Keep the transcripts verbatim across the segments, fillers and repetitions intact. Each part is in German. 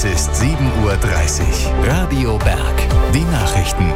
Es ist sieben Uhr dreißig. Radio Berg. Die Nachrichten.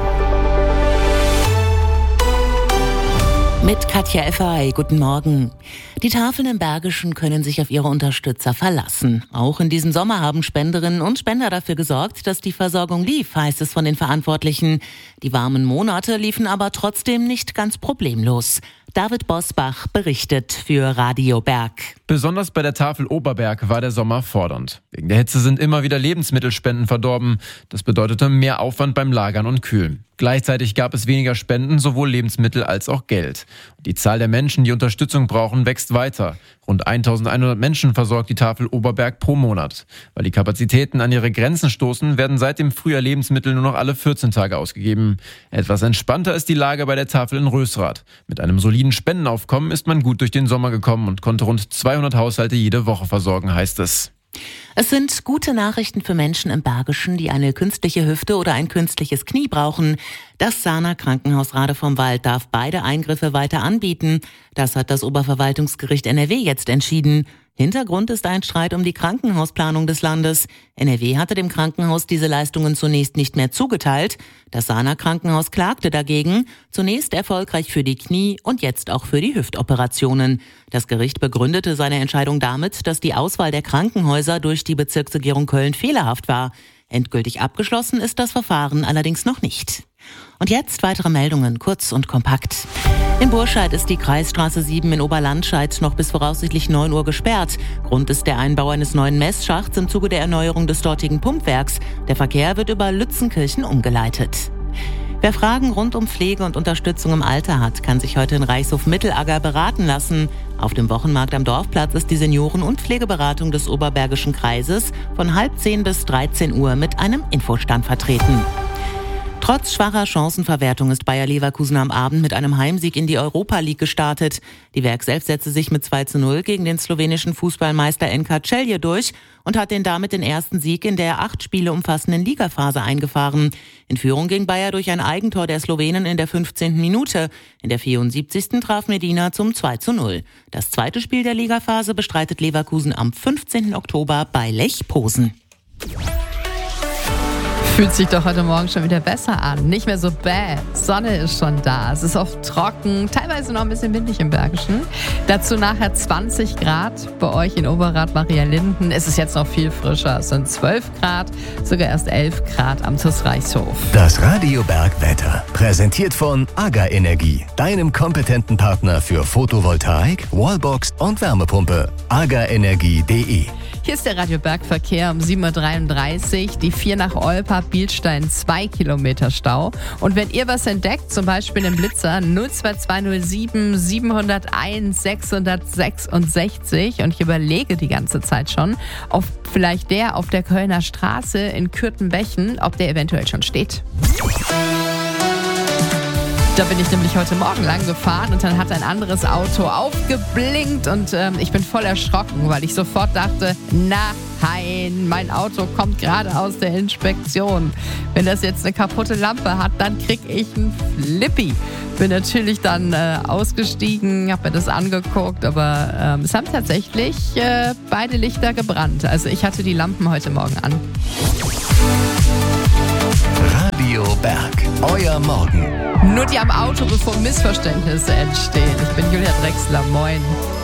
Mit Katja Efferay, guten Morgen. Die Tafeln im Bergischen können sich auf ihre Unterstützer verlassen. Auch in diesem Sommer haben Spenderinnen und Spender dafür gesorgt, dass die Versorgung lief, heißt es von den Verantwortlichen. Die warmen Monate liefen aber trotzdem nicht ganz problemlos. David Bosbach berichtet für Radio Berg. Besonders bei der Tafel Oberberg war der Sommer fordernd. Wegen der Hitze sind immer wieder Lebensmittelspenden verdorben. Das bedeutete mehr Aufwand beim Lagern und Kühlen. Gleichzeitig gab es weniger Spenden, sowohl Lebensmittel als auch Geld. Die Zahl der Menschen, die Unterstützung brauchen, wächst weiter. Rund eintausendeinhundert Menschen versorgt die Tafel Oberberg pro Monat. Weil die Kapazitäten an ihre Grenzen stoßen, werden seit dem Frühjahr Lebensmittel nur noch alle vierzehn Tage ausgegeben. Etwas entspannter ist die Lage bei der Tafel in Rösrath. Mit einem soliden Spendenaufkommen ist man gut durch den Sommer gekommen und konnte rund zweihundert Haushalte jede Woche versorgen, heißt es. Es sind gute Nachrichten für Menschen im Bergischen, die eine künstliche Hüfte oder ein künstliches Knie brauchen. Das Sahner Krankenhaus Rade vom Wald darf beide Eingriffe weiter anbieten. Das hat das Oberverwaltungsgericht N R W jetzt entschieden. Hintergrund ist ein Streit um die Krankenhausplanung des Landes. N R W hatte dem Krankenhaus diese Leistungen zunächst nicht mehr zugeteilt. Das Sahner Krankenhaus klagte dagegen, zunächst erfolgreich für die Knie- und jetzt auch für die Hüftoperationen. Das Gericht begründete seine Entscheidung damit, dass die Auswahl der Krankenhäuser durch die Bezirksregierung Köln fehlerhaft war. Endgültig abgeschlossen ist das Verfahren allerdings noch nicht. Und jetzt weitere Meldungen, kurz und kompakt. In Burscheid ist die Kreisstraße sieben in Oberlandscheid noch bis voraussichtlich neun Uhr gesperrt. Grund ist der Einbau eines neuen Messschachts im Zuge der Erneuerung des dortigen Pumpwerks. Der Verkehr wird über Lützenkirchen umgeleitet. Wer Fragen rund um Pflege und Unterstützung im Alter hat, kann sich heute in Reichshof Mittelagger beraten lassen. Auf dem Wochenmarkt am Dorfplatz ist die Senioren- und Pflegeberatung des Oberbergischen Kreises von halb zehn bis dreizehn Uhr mit einem Infostand vertreten. Trotz schwacher Chancenverwertung ist Bayer Leverkusen am Abend mit einem Heimsieg in die Europa League gestartet. Die Werkself setzte sich mit zwei zu null gegen den slowenischen Fußballmeister N K Celje durch und hat den damit den ersten Sieg in der acht Spiele umfassenden Ligaphase eingefahren. In Führung ging Bayer durch ein Eigentor der Slowenen in der fünfzehnten Minute. In der vierundsiebzigsten traf Medina zum zwei zu null. Das zweite Spiel der Ligaphase bestreitet Leverkusen am fünfzehnten Oktober bei Lech Posen. Fühlt sich doch heute Morgen schon wieder besser an. Nicht mehr so bäh. Sonne ist schon da. Es ist oft trocken, teilweise noch ein bisschen windig im Bergischen. Dazu nachher zwanzig Grad bei euch in Oberrad, Maria Linden. Es ist jetzt noch viel frischer. Es sind zwölf Grad, sogar erst elf Grad am T U S Reichshof. Das Radio Berg Wetter. Präsentiert von AGA Energie. Deinem kompetenten Partner für Photovoltaik, Wallbox und Wärmepumpe. agaenergie punkt de. Hier ist der Radio Berg Verkehr um sieben Uhr dreiunddreißig. Die vier nach Olpa, Bielstein, zwei Kilometer Stau. Und wenn ihr was entdeckt, zum Beispiel den Blitzer null zwei zwei null sieben sieben null eins sechs sechs sechs und ich überlege die ganze Zeit schon, ob vielleicht der auf der Kölner Straße in Kürtenbechen, ob der eventuell schon steht. Da bin ich nämlich heute Morgen lang gefahren und dann hat ein anderes Auto aufgeblinkt und ähm, ich bin voll erschrocken, weil ich sofort dachte, nein, mein Auto kommt gerade aus der Inspektion. Wenn das jetzt eine kaputte Lampe hat, dann krieg ich einen Flippi. Bin natürlich dann äh, ausgestiegen, habe mir das angeguckt, aber ähm, es haben tatsächlich äh, beide Lichter gebrannt. Also ich hatte die Lampen heute Morgen an. Radio Berg. Euer Morgen. Nur die am Auto, bevor Missverständnisse entstehen. Ich bin Julia Drechsler. Moin.